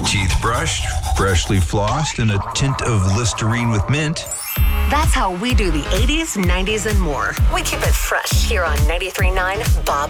Teeth brushed, freshly flossed, and a tint of Listerine with mint. That's how we do the 80s, 90s, and more. We keep it fresh here on 93.9 Bob